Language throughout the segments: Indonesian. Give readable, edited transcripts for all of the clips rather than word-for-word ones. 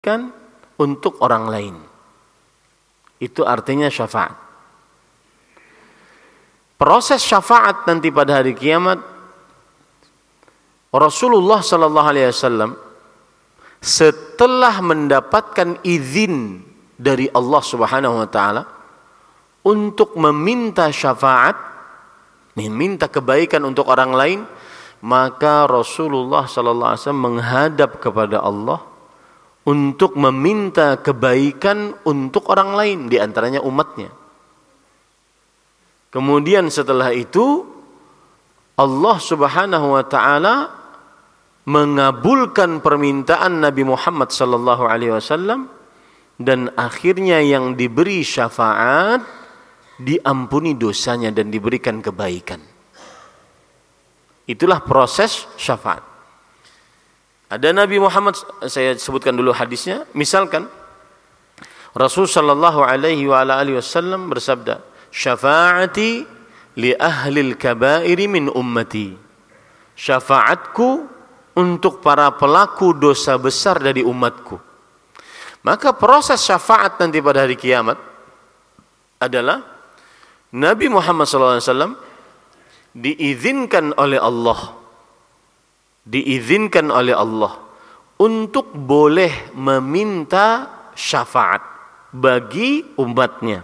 kan untuk orang lain. Itu artinya syafaat. Proses syafaat nanti pada hari kiamat, Rasulullah sallallahu alaihi wasallam setelah mendapatkan izin dari Allah Subhanahu wa taala untuk meminta syafaat, meminta kebaikan untuk orang lain, maka Rasulullah sallallahu alaihi wasallam menghadap kepada Allah untuk meminta kebaikan untuk orang lain, di antaranya umatnya. Kemudian setelah itu Allah Subhanahu wa taala mengabulkan permintaan Nabi Muhammad sallallahu alaihi wasallam, dan akhirnya yang diberi syafaat diampuni dosanya dan diberikan kebaikan. Itulah proses syafaat. Ada Nabi Muhammad, saya sebutkan dulu hadisnya. Misalkan Rasul sallallahu alaihi wa ala alihi wasallam bersabda, "Syafaati li ahlil kabairi min ummati." Syafaatku untuk para pelaku dosa besar dari umatku. Maka proses syafaat nanti pada hari kiamat adalah Nabi Muhammad sallallahu alaihi wasallam diizinkan oleh Allah untuk boleh meminta syafaat bagi umatnya.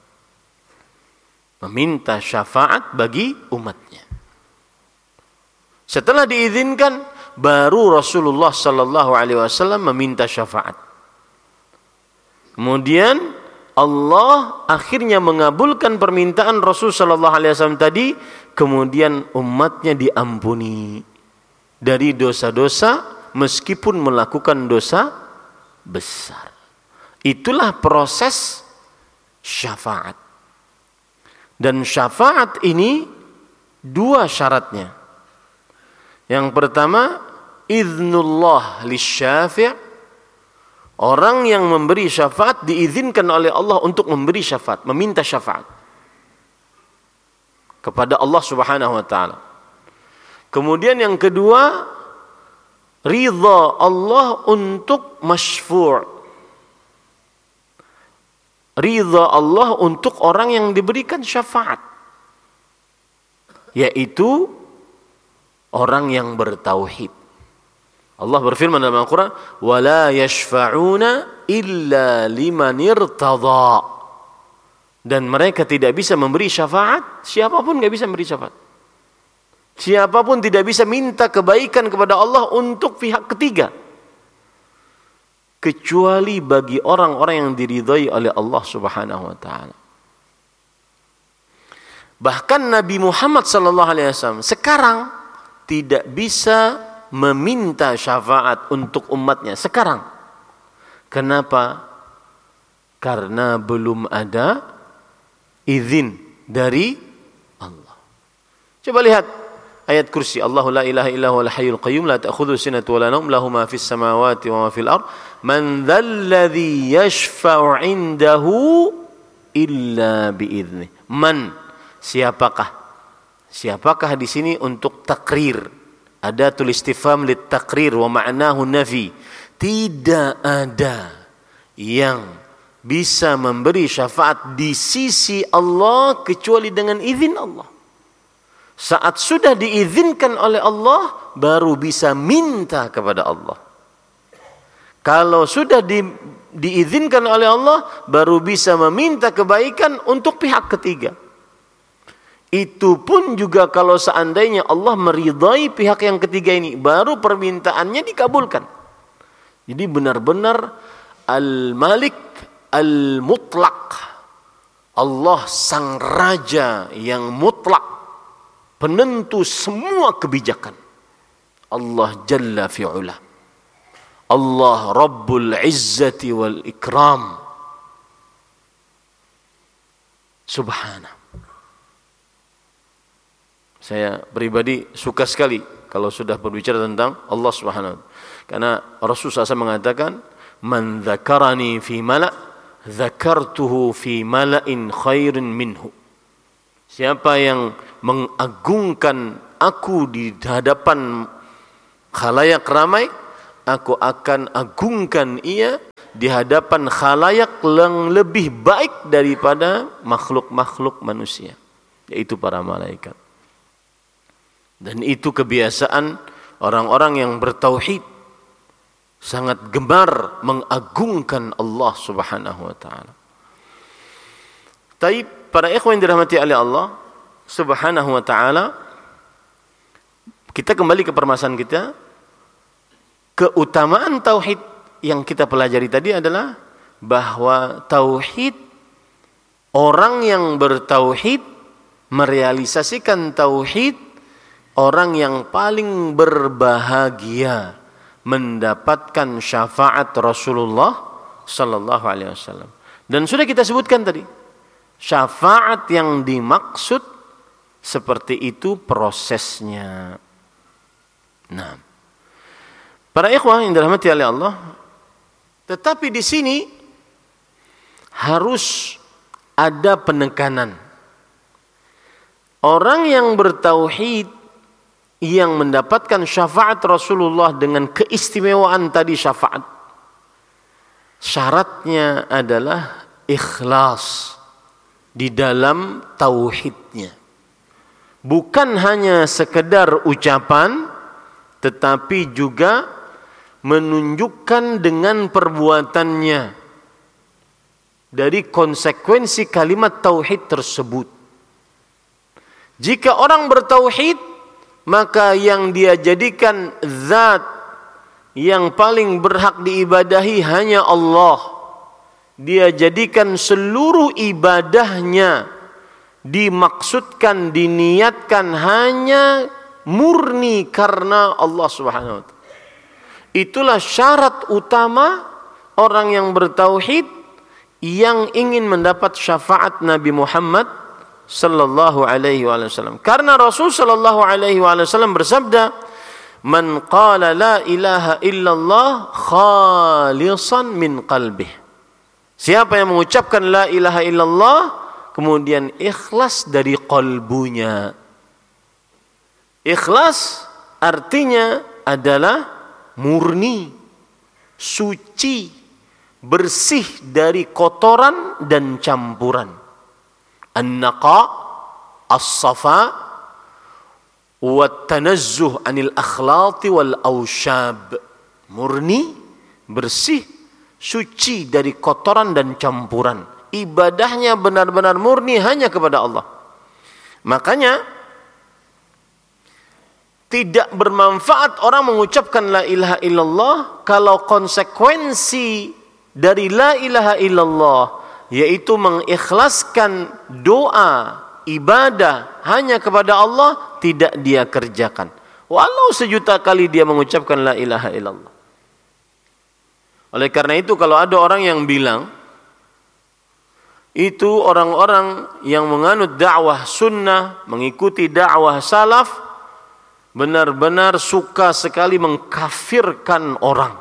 Meminta syafaat bagi umatnya. Setelah diizinkan, baru Rasulullah sallallahu alaihi wasallam meminta syafaat. Kemudian Allah akhirnya mengabulkan permintaan Rasul sallallahu alaihi wasallam tadi, kemudian umatnya diampuni dari dosa-dosa meskipun melakukan dosa besar. Itulah proses syafaat. Dan syafaat ini dua syaratnya. Yang pertama, iznullah lisyafi'. Orang yang memberi syafaat diizinkan oleh Allah untuk memberi syafaat, meminta syafaat kepada Allah Subhanahu wa taala. Kemudian yang kedua, ridha Allah untuk masyfu'. Ridha Allah untuk orang yang diberikan syafaat, yaitu orang yang bertauhid. Allah berfirman dalam Al-Quran, وَلَا يَشْفَعُونَ إِلَّا لِمَنِ ارْتَضَى. Dan mereka tidak bisa memberi syafaat, siapapun tidak bisa memberi syafaat. Siapapun tidak bisa minta kebaikan kepada Allah untuk pihak ketiga, kecuali bagi orang-orang yang diridhai oleh Allah Subhanahu wa taala. Bahkan Nabi Muhammad sallallahu alaihi wasallam sekarang tidak bisa meminta syafaat untuk umatnya sekarang. Kenapa? Karena belum ada izin dari Allah. Coba lihat ayat kursi, Allahu la ilaha illa huwal hayyul qayyum la ta'khudhuhu sinatun wa la nawm lahu ma fis samawati wa ma fil ard man dzalladzi yashfa'u 'indahu illa bi'idznih. Man, siapakah di sini untuk takrir? Ada tulis istifham lit takrir wa ma'nahu nafi. Tidak ada yang bisa memberi syafaat di sisi Allah kecuali dengan izin Allah. Saat sudah diizinkan oleh Allah, baru bisa minta kepada Allah. Kalau sudah diizinkan oleh Allah, baru bisa meminta kebaikan untuk pihak ketiga. Itu pun juga kalau seandainya Allah meridai pihak yang ketiga ini, baru permintaannya dikabulkan. Jadi benar-benar Al-Malik Al-Mutlaq, Allah sang raja yang mutlak, penentu semua kebijakan. Allah Jalla fi'ula, Allah Rabbul Izzati wal Ikram, Subhanallah. Saya pribadi suka sekali kalau sudah berbicara tentang Allah Subhanahu wa taala. Karena Rasulullah SAW mengatakan, "Man dzakarani fi mala', dzakartuhu fi mala'in khairin minhu." Siapa yang mengagungkan aku di hadapan khalayak ramai, aku akan agungkan ia di hadapan khalayak yang lebih baik daripada makhluk-makhluk manusia, yaitu para malaikat. Dan itu kebiasaan orang-orang yang bertauhid, sangat gemar mengagungkan Allah Subhanahu wa taala. Taib, para ikhwan yang dirahmati oleh Allah Subhanahu wa taala, kita kembali ke permasalahan kita. Keutamaan tauhid yang kita pelajari tadi adalah bahwa tauhid, orang yang bertauhid, merealisasikan tauhid, orang yang paling berbahagia mendapatkan syafaat Rasulullah sallallahu alaihi wasallam. Dan sudah kita sebutkan tadi, syafaat yang dimaksud seperti itu prosesnya. Nah, para ikhwah yang dirahmati oleh Allah, tetapi di sini harus ada penekanan. Orang yang bertauhid, yang mendapatkan syafaat Rasulullah dengan keistimewaan tadi syafaat, syaratnya adalah ikhlas di dalam tauhidnya. Bukan hanya sekedar ucapan, tetapi juga menunjukkan dengan perbuatannya dari konsekuensi kalimat tauhid tersebut. Jika orang bertauhid, maka yang dia jadikan zat yang paling berhak diibadahi hanya Allah. Dia jadikan seluruh ibadahnya dimaksudkan, diniatkan hanya murni karena Allah Subhanahu wa taala. Itulah syarat utama orang yang bertauhid yang ingin mendapat syafaat Nabi Muhammad sallallahu alaihi wasallam. Karena Rasul sallallahu alaihi wasallam bersabda, "Man qala la ilaha illallah khalisan min qalbih." Siapa yang mengucapkan la ilaha illallah kemudian ikhlas dari qalbunya. Ikhlas artinya adalah murni, suci, bersih dari kotoran dan campuran. An-naqa, as-safa, wa tanazzuh anil akhlati wal awshab. Murni, bersih, suci dari kotoran dan campuran. Ibadahnya benar-benar murni hanya kepada Allah. Makanya tidak bermanfaat orang mengucapkan la ilaha illallah kalau konsekuensi dari la ilaha illallah yaitu mengikhlaskan doa, ibadah hanya kepada Allah tidak dia kerjakan. Walau sejuta kali dia mengucapkan la ilaha illallah. Oleh karena itu kalau ada orang yang bilang itu orang-orang yang menganut dakwah sunnah, mengikuti dakwah salaf, benar-benar suka sekali mengkafirkan orang.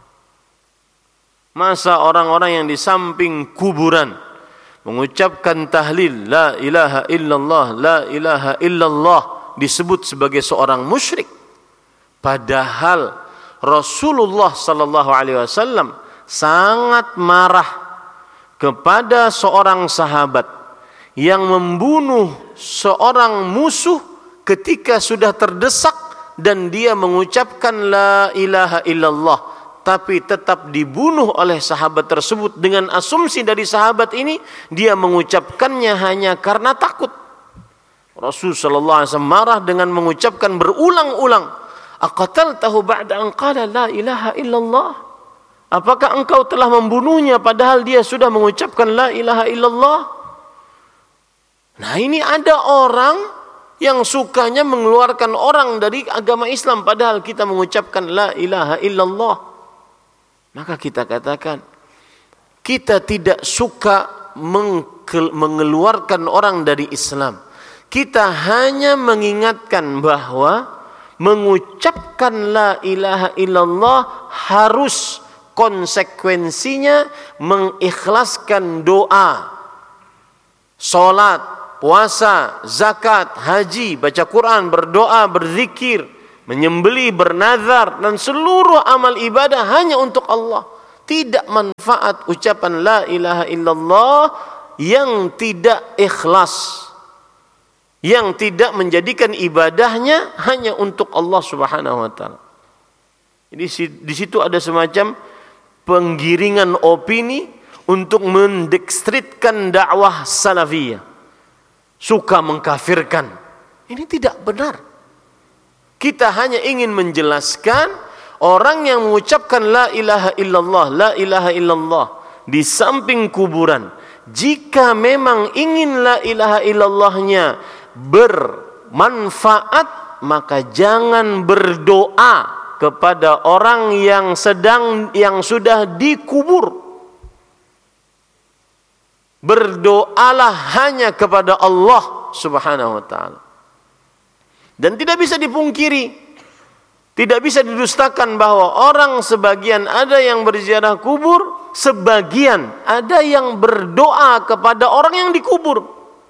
Masa orang-orang yang di samping kuburan mengucapkan tahlil la ilaha illallah, la ilaha illallah disebut sebagai seorang musyrik. Padahal Rasulullah sallallahu alaihi wasallam sangat marah kepada seorang sahabat yang membunuh seorang musuh ketika sudah terdesak dan dia mengucapkan la ilaha illallah, tapi tetap dibunuh oleh sahabat tersebut dengan asumsi dari sahabat ini dia mengucapkannya hanya karena takut. Rasul sallallahu alaihi wasallam marah dengan mengucapkan berulang-ulang, aqataltahu ba'da an qala la ilaha illallah? Apakah engkau telah membunuhnya padahal dia sudah mengucapkan la ilaha illallah? Nah, ini ada orang yang sukanya mengeluarkan orang dari agama Islam padahal kita mengucapkan la ilaha illallah. Maka kita katakan kita tidak suka mengeluarkan orang dari Islam. Kita hanya mengingatkan bahwa mengucapkan la ilaha illallah harus konsekuensinya mengikhlaskan doa, salat, puasa, zakat, haji, baca Quran, berdoa, berzikir, menyembelih, bernazar, dan seluruh amal ibadah hanya untuk Allah. Tidak manfaat ucapan la ilaha illallah yang tidak ikhlas, yang tidak menjadikan ibadahnya hanya untuk Allah Subhanahu wa taala. Jadi di situ ada semacam penggiringan opini untuk mendekstritkan dakwah salafiyah, suka mengkafirkan. Ini tidak benar. Kita hanya ingin menjelaskan orang yang mengucapkan la ilaha illallah di samping kuburan, jika memang ingin la ilaha illallahnya bermanfaat, maka jangan berdoa kepada orang yang sudah dikubur. Berdoalah hanya kepada Allah Subhanahu wa taala. Dan tidak bisa dipungkiri, tidak bisa didustakan bahwa orang sebagian ada yang berziarah kubur, sebagian ada yang berdoa kepada orang yang dikubur.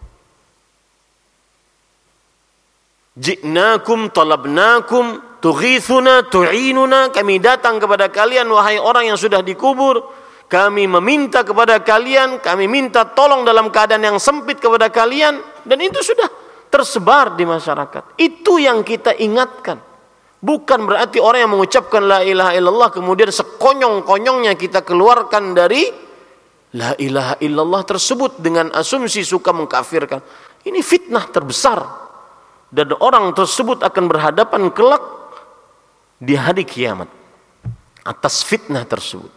Ji'nakum talabnakum tughithuna tu'inuna, kami datang kepada kalian wahai orang yang sudah dikubur, kami meminta kepada kalian, kami minta tolong dalam keadaan yang sempit kepada kalian, dan itu sudah tersebar di masyarakat. Itu yang kita ingatkan. Bukan berarti orang yang mengucapkan la ilaha illallah kemudian sekonyong-konyongnya kita keluarkan dari la ilaha illallah tersebut dengan asumsi suka mengkafirkan. Ini fitnah terbesar, dan orang tersebut akan berhadapan kelak di hari kiamat atas fitnah tersebut.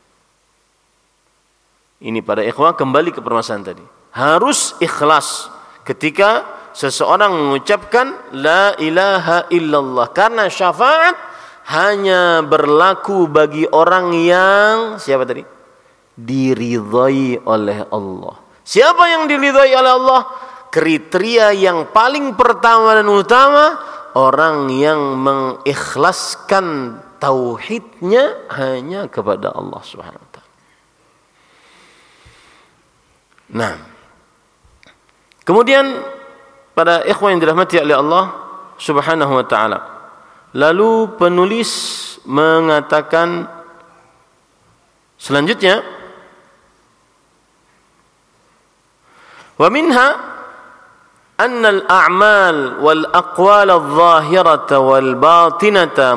Ini para ikhwah, kembali ke permasalahan tadi. Harus ikhlas ketika seseorang mengucapkan la ilaha illallah, karena syafaat hanya berlaku bagi orang yang siapa tadi? Diridhai oleh Allah. Siapa yang diridhai oleh Allah? Kriteria yang paling pertama dan utama, orang yang mengikhlaskan tauhidnya hanya kepada Allah Subhanahu wa taala. Nah, kemudian pada ikhwan yang dirahmati oleh Allah Subhanahu wa taala, lalu penulis mengatakan selanjutnya, wa minha anna al-a'mal wal aqwal adh-dhahirata wal batinata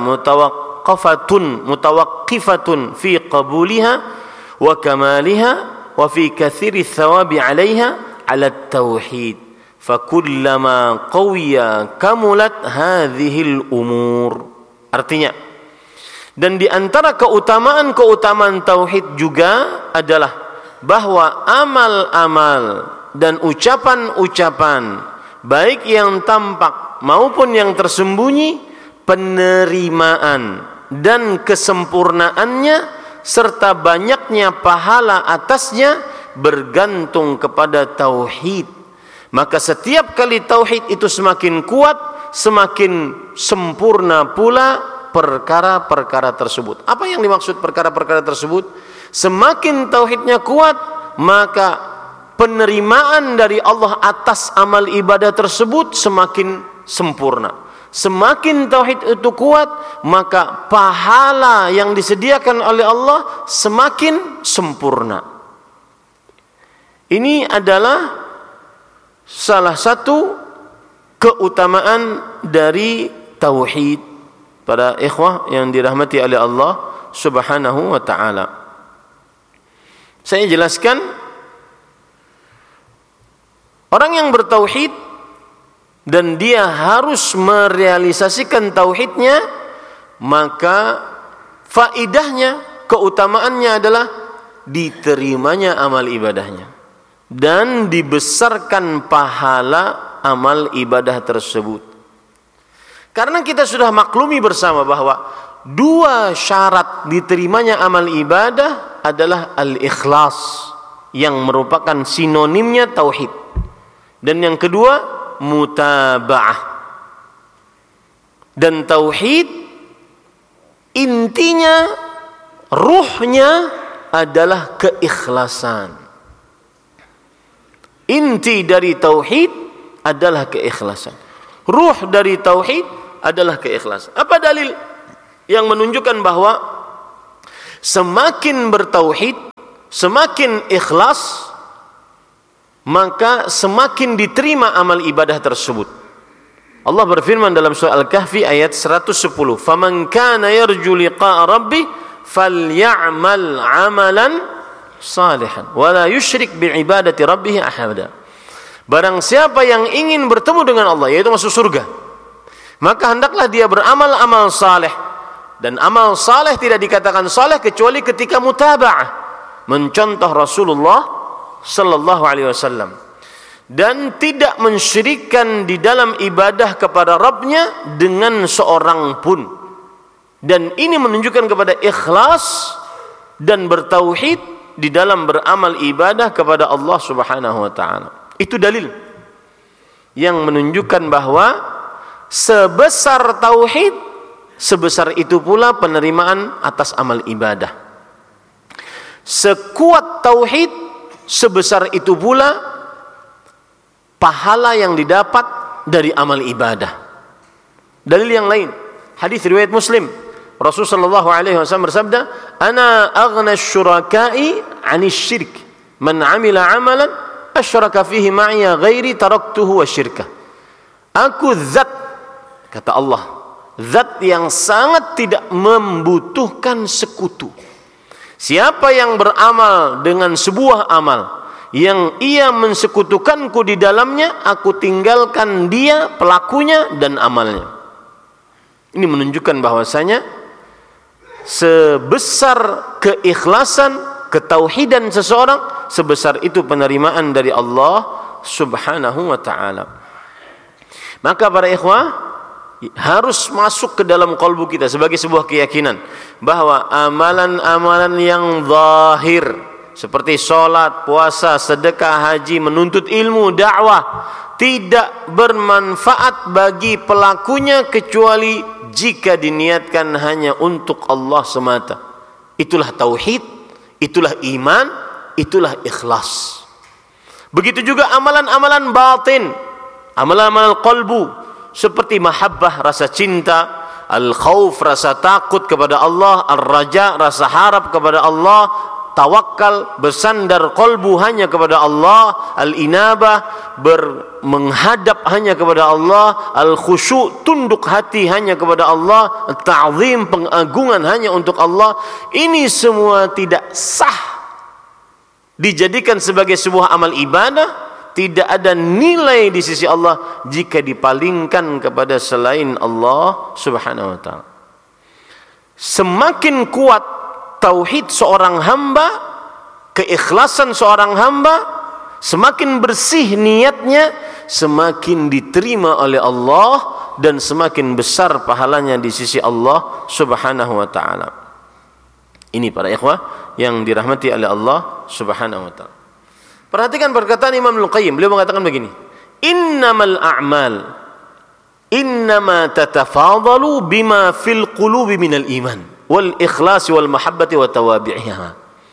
mutawaqqifatun fi qabuliha wa kamaliha wa fi kathiri thawabi 'alayha 'ala at-tauhid. Fakullama qawiya kamulat hadhil umur. Artinya, dan di antara keutamaan tauhid juga adalah bahwa amal-amal dan ucapan-ucapan baik yang tampak maupun yang tersembunyi, penerimaan dan kesempurnaannya serta banyaknya pahala atasnya bergantung kepada tauhid. Maka setiap kali tauhid itu semakin kuat, semakin sempurna pula perkara-perkara tersebut. Apa yang dimaksud perkara-perkara tersebut? Semakin tauhidnya kuat, maka penerimaan dari Allah atas amal ibadah tersebut semakin sempurna. Semakin tauhid itu kuat, maka pahala yang disediakan oleh Allah semakin sempurna. Ini adalah salah satu keutamaan dari tauhid, para ikhwah yang dirahmati oleh Allah Subhanahu wa taala. Saya jelaskan, orang yang bertauhid dan dia harus merealisasikan tauhidnya, maka faidahnya, keutamaannya adalah diterimanya amal ibadahnya dan dibesarkan pahala amal ibadah tersebut. Karena kita sudah maklumi bersama bahwa dua syarat diterimanya amal ibadah adalah al-ikhlas, yang merupakan sinonimnya tauhid, dan yang kedua mutaba'ah. Dan tauhid intinya, ruhnya adalah keikhlasan. Inti dari tauhid adalah keikhlasan. Ruh dari tauhid adalah keikhlasan. Apa dalil yang menunjukkan bahwa semakin bertauhid, semakin ikhlas, maka semakin diterima amal ibadah tersebut? Allah berfirman dalam surah Al-Kahfi ayat 110, "Faman kana yarju liqa'a rabbih faly'amal 'amalan salihan wa la yusyrik bi'ibadati rabbih ahada." Barang siapa yang ingin bertemu dengan Allah, yaitu masuk surga, maka hendaklah dia beramal amal saleh. Dan amal saleh tidak dikatakan saleh kecuali ketika mutaba'ah, mencontoh Rasulullah sallallahu alaihi wasallam, dan tidak mensyirikkan di dalam ibadah kepada Rabbnya dengan seorang pun. Dan ini menunjukkan kepada ikhlas dan bertauhid di dalam beramal ibadah kepada Allah Subhanahu wa taala. Itu dalil yang menunjukkan bahwa sebesar tauhid, sebesar itu pula penerimaan atas amal ibadah. Sekuat tauhid, sebesar itu pula pahala yang didapat dari amal ibadah. Dalil yang lain, hadis riwayat Muslim, Rasulullah sallallahu alaihi wasallam bersabda, "Ana aghna asy-syuraka'i 'anil syirk. Man 'amila 'amalan asyraka fihi ma'iya ghairi taraktuhu wa syirkah." Aku zat, kata Allah, zat yang sangat tidak membutuhkan sekutu. Siapa yang beramal dengan sebuah amal yang ia mensekutukanku di dalamnya, aku tinggalkan dia, pelakunya dan amalnya. Ini menunjukkan bahwasanya sebesar keikhlasan, ketauhidan seseorang, sebesar itu penerimaan dari Allah Subhanahu wa taala. Maka para ikhwah, harus masuk ke dalam kalbu kita sebagai sebuah keyakinan bahwa amalan-amalan yang zahir seperti sholat, puasa, sedekah, haji, menuntut ilmu, dakwah tidak bermanfaat bagi pelakunya kecuali jika diniatkan hanya untuk Allah semata. Itulah tauhid, itulah iman, itulah ikhlas. Begitu juga amalan-amalan batin, amalan-amalan qalbu seperti mahabbah, rasa cinta, al-khauf, rasa takut kepada Allah, al-raja, rasa harap kepada Allah, tawakal, bersandar qalbu hanya kepada Allah, al-inabah, menghadap hanya kepada Allah, al-khusyu', tunduk hati hanya kepada Allah, al-ta'zim, pengagungan hanya untuk Allah. Ini semua tidak sah dijadikan sebagai sebuah amal ibadah, tidak ada nilai di sisi Allah jika dipalingkan kepada selain Allah Subhanahu wa taala. Semakin kuat tauhid seorang hamba, keikhlasan seorang hamba, semakin bersih niatnya, semakin diterima oleh Allah dan semakin besar pahalanya di sisi Allah Subhanahu wa taala. Ini para ikhwah yang dirahmati oleh Allah Subhanahu wa taala. Perhatikan perkataan Imam Al-Qayyim, beliau mengatakan begini, innamal a'mal innama tatafadalu bima fil qulubi minal iman wal ikhlas wal mahabbati wa tawabi'iha.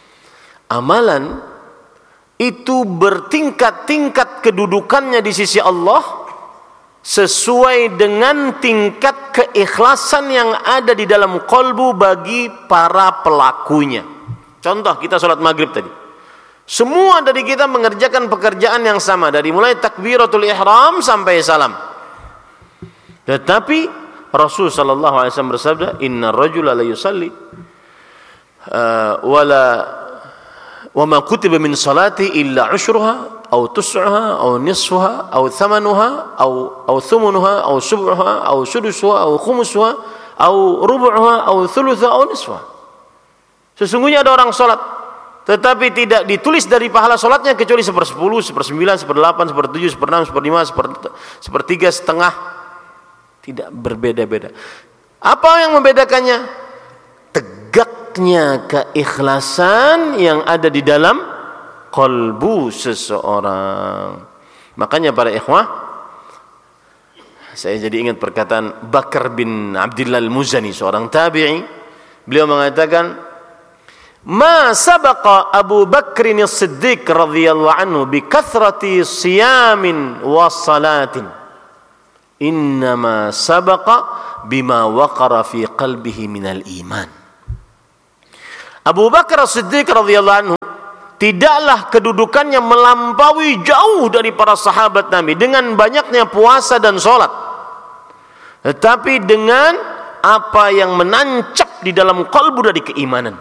Amalan itu bertingkat-tingkat kedudukannya di sisi Allah sesuai dengan tingkat keikhlasan yang ada di dalam qalbu bagi para pelakunya. Contoh, kita sholat maghrib tadi, semua dari kita mengerjakan pekerjaan yang sama, dari mulai takbiratul ihram sampai salam. Tetapi Rasul sallallahu alaihi wasallam bersabda, "Innar rajula la yusalli wa ma kutiba min salati illa ushruha aw tus'uha aw nisfuha aw thamanuha aw thumunuha aw sub'uha aw sudusuha aw khumusuha aw rubu'uha aw thulutha aw nisfuha." Sesungguhnya ada orang salat tetapi tidak ditulis dari pahala sholatnya kecuali 1/10, 1/9, 1/8, 1/7, 1/6, 1/5, 1/3, setengah. Tidak, berbeda-beda. Apa yang membedakannya? Tegaknya keikhlasan yang ada di dalam qalbu seseorang. Makanya para ikhwah, saya jadi ingat perkataan Bakar bin Abdullah Al-Muzani, seorang tabi'i. Beliau mengatakan, "Ma sabaqa Abu Bakrin As-Siddiq radhiyallahu anhu bi kathrati siyamin wa salatin innama sabaqa bima waqara fi qalbihi minal iman. Abu Bakar As-Siddiq radhiyallahu anhu tidaklah kedudukannya melampaui jauh dari para sahabat Nabi dengan banyaknya puasa dan sholat, tetapi dengan apa yang menancap di dalam kalbu dari keimanan.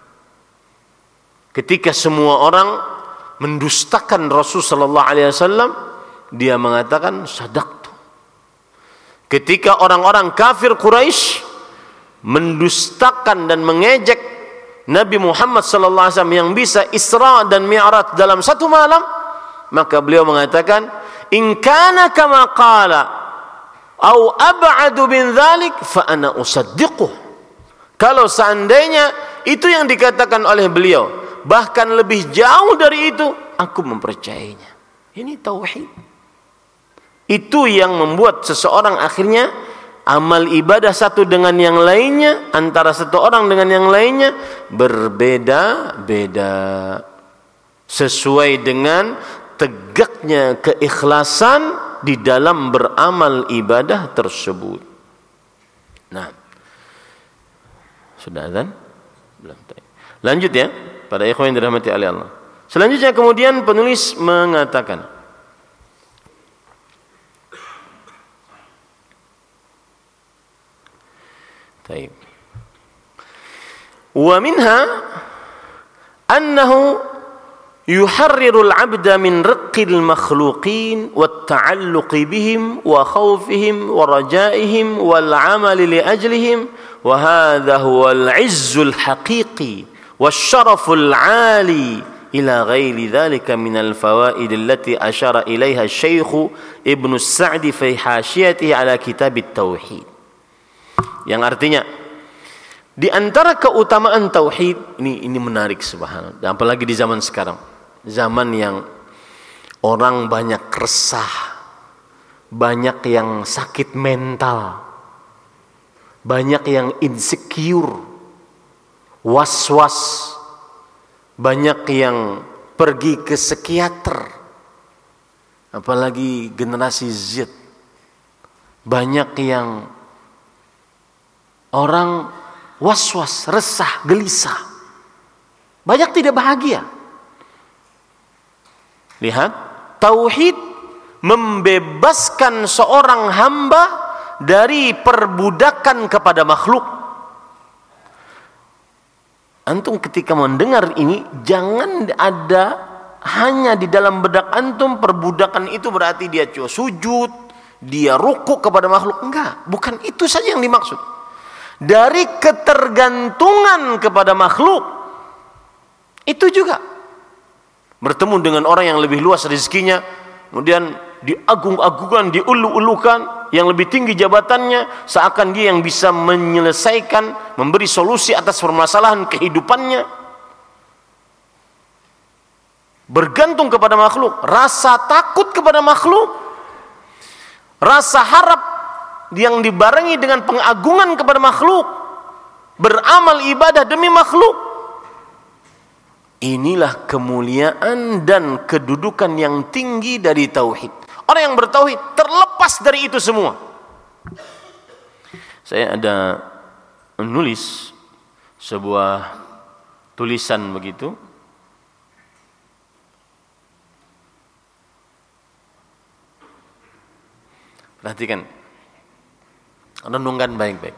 Ketika semua orang mendustakan Rasul sallallahu alaihi wasallam, dia mengatakan sadaqtu. Ketika orang-orang kafir Quraisy mendustakan dan mengejek Nabi Muhammad sallallahu alaihi wasallam yang bisa Isra dan Mi'raj dalam satu malam, maka beliau mengatakan, "In kana kama qala au ab'adu min dzalik fa ana usaddiquh." Kalau seandainya itu yang dikatakan oleh beliau, bahkan lebih jauh dari itu, aku mempercayainya. Ini tauhid. Itu yang membuat seseorang akhirnya amal ibadah satu dengan yang lainnya, antara satu orang dengan yang lainnya berbeda-beda sesuai dengan tegaknya keikhlasan di dalam beramal ibadah tersebut. Nah, sudah azan? Belum. Lanjut ya, para ikhwan yang dirahmati oleh Allah. Selanjutnya kemudian penulis mengatakan, طيب. ومنها أنه يحرر العبد من رق المخلوقين والتعلق بهم وخوفهم ورجائهم والعمل لأجلهم وهذا هو العز الحقيقي والشرف العالي إلى غير ذلك من الفوائد التي أشار إليها الشيخ ابن السعد في حاشيته على كتاب التوحيد. Yang artinya di antara keutamaan tauhid ini menarik subhanallah, apalagi di zaman sekarang, zaman yang orang banyak resah, banyak yang sakit mental, banyak yang insecure, was-was, banyak yang pergi ke psikiater, apalagi generasi Z, banyak yang orang was-was, resah, gelisah. Banyak tidak bahagia. Lihat, tauhid membebaskan seorang hamba dari perbudakan kepada makhluk. Antum ketika mendengar ini, jangan ada hanya di dalam benak antum perbudakan itu berarti dia cuma sujud, dia rukuk kepada makhluk. Enggak, bukan itu saja yang dimaksud. Dari ketergantungan kepada makhluk itu juga bertemu dengan orang yang lebih luas rezekinya, kemudian diagung-agungkan, diulu-ulukan, yang lebih tinggi jabatannya, seakan dia yang bisa menyelesaikan, memberi solusi atas permasalahan kehidupannya. Bergantung kepada makhluk, rasa takut kepada makhluk, rasa harap yang dibarengi dengan pengagungan kepada makhluk, beramal ibadah demi makhluk. Inilah kemuliaan dan kedudukan yang tinggi dari tauhid. Orang yang bertauhid terlepas dari itu semua. Saya ada menulis sebuah tulisan begitu. Perhatikan, renungkan baik-baik.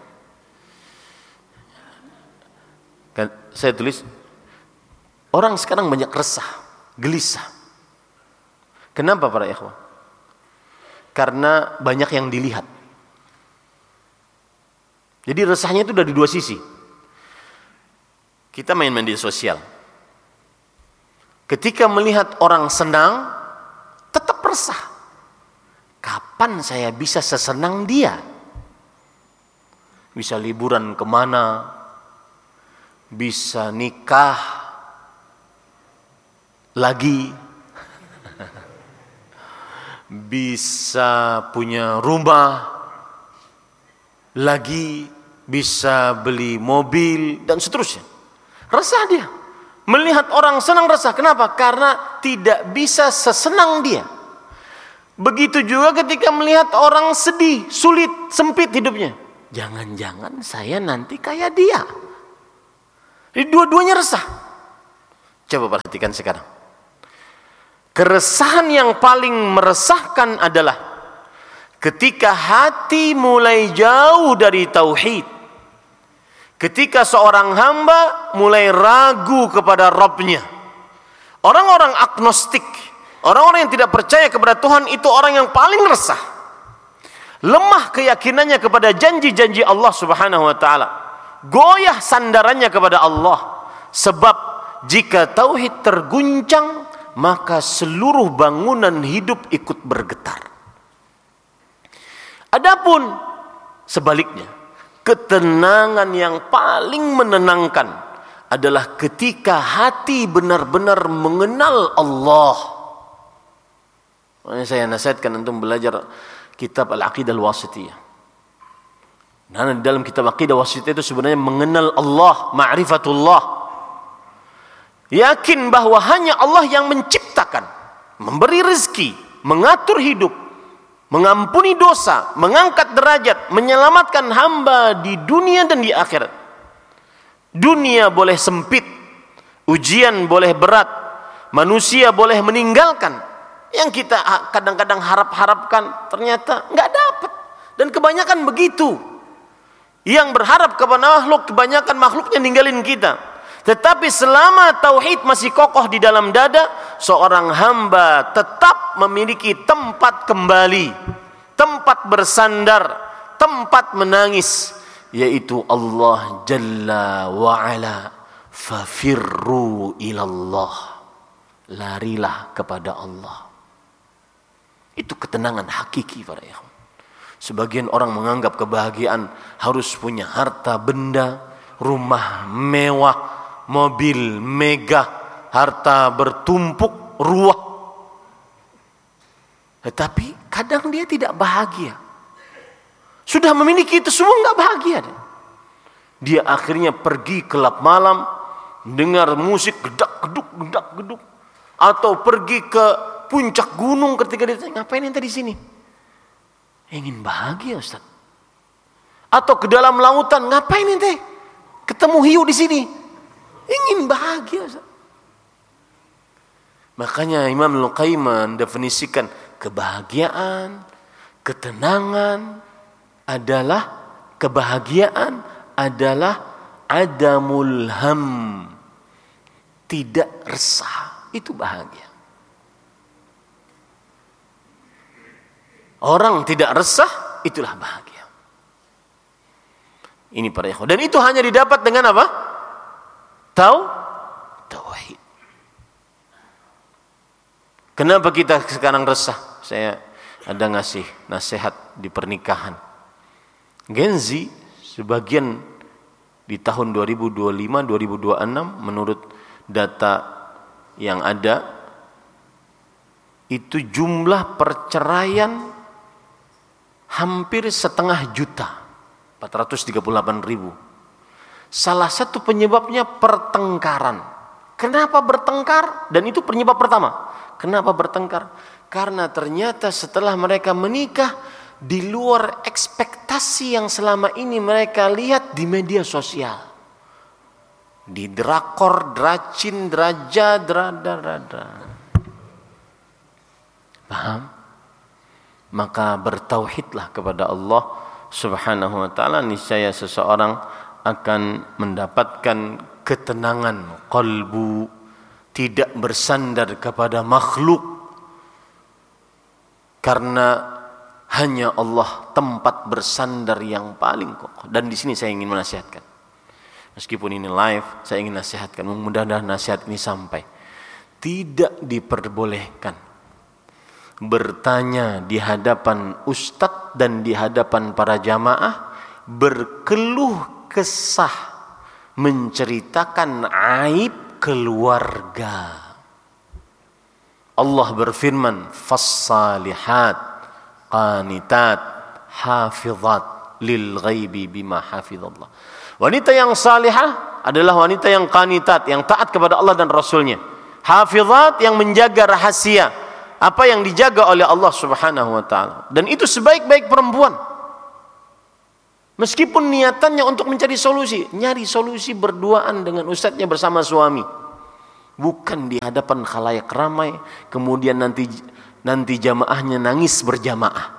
Saya tulis, orang sekarang banyak resah, gelisah. Kenapa para ikhwah? Karena banyak yang dilihat. Jadi resahnya itu dari dua sisi. Kita main media sosial. Ketika melihat orang senang, tetap resah. Kapan saya bisa sesenang dia? Bisa liburan kemana, bisa nikah lagi, bisa punya rumah lagi, bisa beli mobil, dan seterusnya. Resah dia. Melihat orang senang resah. Kenapa? Karena tidak bisa sesenang dia. Begitu juga ketika melihat orang sedih, sulit, sempit hidupnya. Jangan-jangan saya nanti kayak dia. Jadi dua-duanya resah. Coba perhatikan sekarang. Keresahan yang paling meresahkan adalah ketika hati mulai jauh dari tauhid. Ketika seorang hamba mulai ragu kepada Rabb-Nya. Orang-orang agnostik, orang-orang yang tidak percaya kepada Tuhan, itu orang yang paling resah. Lemah keyakinannya kepada janji-janji Allah Subhanahu wa taala. Goyah sandarannya kepada Allah. Sebab jika tauhid terguncang, maka seluruh bangunan hidup ikut bergetar. Adapun sebaliknya, ketenangan yang paling menenangkan adalah ketika hati benar-benar mengenal Allah. Makanya saya nasihatkan untuk belajar kitab Al-Aqidah Al-Wasithiyah. Nah, di dalam kitab Aqidah Wasithiyah itu sebenarnya mengenal Allah, ma'rifatullah. Yakin bahwa hanya Allah yang menciptakan, memberi rezeki, mengatur hidup, mengampuni dosa, mengangkat derajat, menyelamatkan hamba di dunia dan di akhirat. Dunia boleh sempit, ujian boleh berat, manusia boleh meninggalkan. Yang kita kadang-kadang harap-harapkan ternyata nggak dapat. Dan kebanyakan begitu. Yang berharap kepada makhluk, kebanyakan makhluknya ninggalin kita. Tetapi selama tauhid masih kokoh di dalam dada, seorang hamba tetap memiliki tempat kembali, tempat bersandar, tempat menangis, yaitu Allah Jalla wa'ala. Fafirru ilallah, larilah kepada Allah. Itu ketenangan hakiki para ikhwan. Sebagian orang menganggap kebahagiaan harus punya harta benda, rumah mewah, mobil megah, harta bertumpuk ruah. Tetapi kadang dia tidak bahagia. Sudah memiliki itu semua nggak bahagia. Dia akhirnya pergi kelab malam, dengar musik gedak-geduk, atau pergi ke puncak gunung ketika dia tanya, ngapain ente di sini? Ingin bahagia, Ustaz. Atau ke dalam lautan, ngapain ente? Ketemu hiu di sini. Ingin bahagia, Ustaz. Makanya Imam Al-Qayyim mendefinisikan kebahagiaan, ketenangan kebahagiaan adalah adamul ham, tidak resah, itu bahagia. Orang tidak resah, itulah bahagia. Ini para ikhwan. Dan itu hanya didapat dengan apa? Tauhid. Kenapa kita sekarang resah? Saya ada ngasih nasihat di pernikahan. Gen Z sebagian di tahun 2025-2026 menurut data yang ada itu jumlah perceraian hampir 500 juta, 438.000. Salah satu penyebabnya pertengkaran. Kenapa bertengkar? Dan itu penyebab pertama. Kenapa bertengkar? Karena ternyata setelah mereka menikah, di luar ekspektasi yang selama ini mereka lihat di media sosial, di drakor, dracin, draja, drada. Paham? Maka bertauhidlah kepada Allah Subhanahu wa ta'ala, niscaya seseorang akan mendapatkan ketenangan qalbu, tidak bersandar kepada makhluk, karena hanya Allah tempat bersandar yang paling kokoh. Dan di sini saya ingin menasihatkan, meskipun ini live, saya ingin nasihatkan, mudah-mudahan nasihat ini sampai. Tidak diperbolehkan bertanya di hadapan ustadz dan di hadapan para jamaah, berkeluh kesah, menceritakan aib keluarga. Allah berfirman, fas-salihat qanitat hafizat lil ghaibi bima hafizallah. Wanita yang salihah adalah wanita yang qanitat, yang taat kepada Allah dan Rasulnya. Hafizat, yang menjaga rahasia. apa yang dijaga oleh Allah Subhanahu wa taala. Dan itu sebaik-baik perempuan. Meskipun niatannya untuk mencari solusi, nyari solusi berduaan dengan ustadznya bersama suami. Bukan di hadapan khalayak ramai, kemudian nanti jamaahnya nangis berjamaah.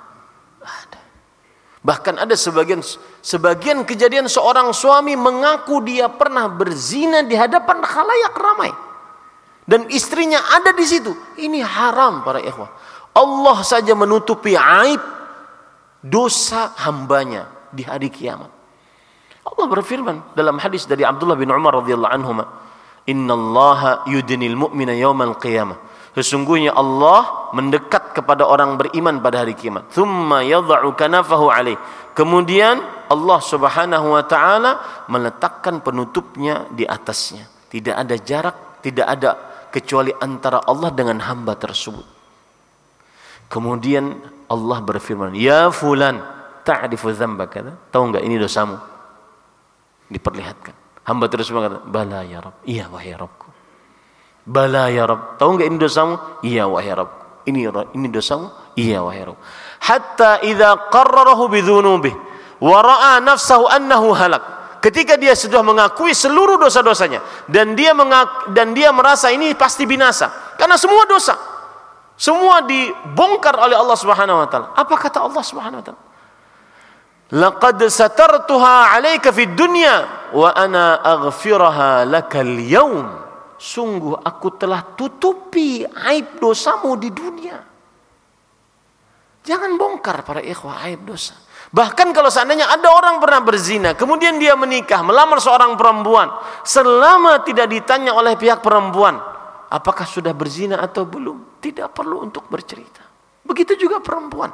Bahkan ada sebagian kejadian seorang suami mengaku dia pernah berzina di hadapan khalayak ramai. Dan istrinya ada di situ. Ini haram para ikhwah. Allah saja menutupi aib dosa hambanya di hari kiamat. Allah berfirman dalam hadis dari Abdullah bin Umar radhiyallahu anhuma, "Innallaha yudnil mu'mina yaumal qiyamah." Sesungguhnya Allah mendekat kepada orang beriman pada hari kiamat. Tsumma yadh'u kanafahu alaih. Kemudian Allah Subhanahu wa taala meletakkan penutupnya di atasnya. Tidak ada jarak, tidak ada kecuali antara Allah dengan hamba tersebut. Kemudian Allah berfirman, "Ya fulan, ta'rifu dzambaka?" Tahu enggak ini dosamu? Diperlihatkan. Hamba tersebut berkata, "Bala ya Rabb." Iya wahai Rabbku. "Bala ya Rabb." Tahu enggak ini dosamu? Iya wahai Rabb. Ini dosamu? Iya wahai Rabb. Hatta idza qarrarahu bidzunubihi wa ra'a nafsahu annahu halak. Ketika dia sudah mengakui seluruh dosa-dosanya dan dia merasa ini pasti binasa karena semua dosa semua dibongkar oleh Allah Subhanahu wa taala. Apa kata Allah Subhanahu wa taala? "Laqad satartuha 'alaika fid dunya wa ana aghfiraha lakal yaum." Sungguh aku telah tutupi aib dosamu di dunia. Jangan bongkar para ikhwah aib dosa. Bahkan kalau seandainya ada orang pernah berzina, kemudian dia menikah, melamar seorang perempuan, selama tidak ditanya oleh pihak perempuan, apakah sudah berzina atau belum, tidak perlu untuk bercerita. Begitu juga perempuan.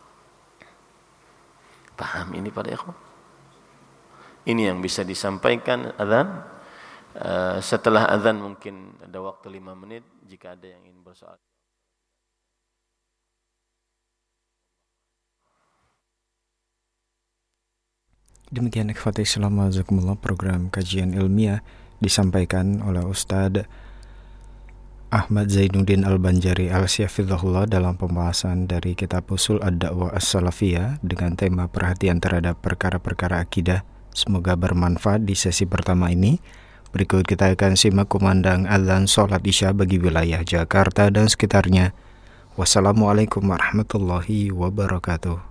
Paham ini pada ikhwan? Ini yang bisa disampaikan azan. Setelah azan mungkin ada waktu 5 menit jika ada yang ingin bersoal. Demikian ikhwati Islam wajazakumullah, program kajian ilmiah disampaikan oleh Ustadz Ahmad Zainuddin Al-Banjari Al-Syafidhahullah dalam pembahasan dari kitab Ushul Ad-Da'wah As-Salafiyah dengan tema perhatian terhadap perkara-perkara akidah. Semoga bermanfaat di sesi pertama ini. Berikut kita akan simak kumandang azan sholat isya bagi wilayah Jakarta dan sekitarnya. Wassalamualaikum warahmatullahi wabarakatuh.